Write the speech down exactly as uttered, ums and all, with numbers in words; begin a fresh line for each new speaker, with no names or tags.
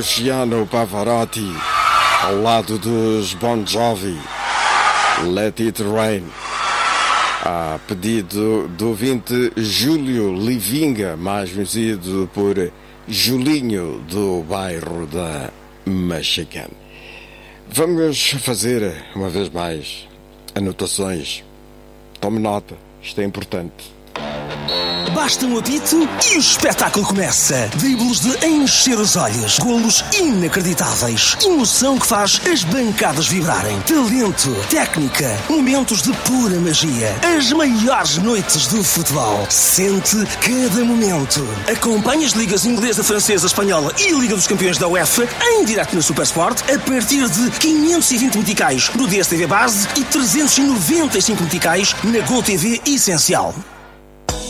Luciano Pavarotti, ao lado dos Bon Jovi, Let It Rain. A pedido do ouvinte Júlio Livinga, mais conhecido por Julinho, do bairro da Machacane. Vamos fazer, uma vez mais, anotações. Tome nota, isto é importante.
Basta um apito e o espetáculo começa. Dribles de encher os olhos, golos inacreditáveis, emoção que faz as bancadas vibrarem, talento, técnica, momentos de pura magia, as maiores noites do futebol. Sente cada momento. Acompanhe as ligas inglesa, francesa, espanhola e a Liga dos Campeões da UEFA em direto na Supersport a partir de quinhentos e vinte meticais no D S T V Base e trezentos e noventa e cinco meticais na GoTV Essencial.